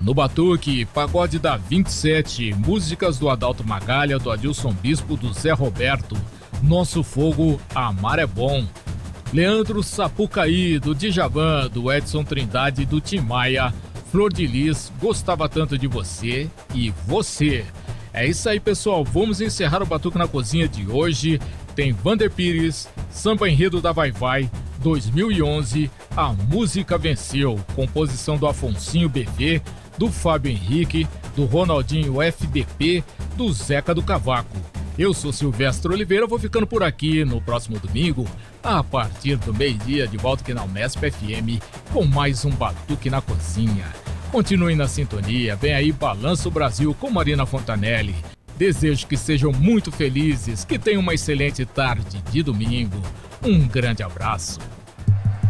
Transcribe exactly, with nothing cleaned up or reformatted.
No Batuque, pagode da vinte e sete, músicas do Adalto Magalha, do Adilson Bispo, do Zé Roberto. Nosso Fogo, Amar é Bom. Leandro Sapucaí, do Djavan, do Edson Trindade, do Tim Maia. Flor de Lis, Gostava Tanto de Você e Você. É isso aí, pessoal. Vamos encerrar o Batuque na Cozinha de hoje. Tem Vander Pires, Samba Enredo da Vai Vai, dois mil e onze, A Música Venceu, composição do Afonsinho B V, do Fábio Henrique, do Ronaldinho F B P, do Zeca do Cavaco. Eu sou Silvestre Oliveira, vou ficando por aqui. No próximo domingo, a partir do meio-dia, de volta aqui na Unesp F M, com mais um Batuque na Cozinha. Continuem na sintonia, vem aí Balança o Brasil com Marina Fontanelli. Desejo que sejam muito felizes, que tenham uma excelente tarde de domingo. Um grande abraço.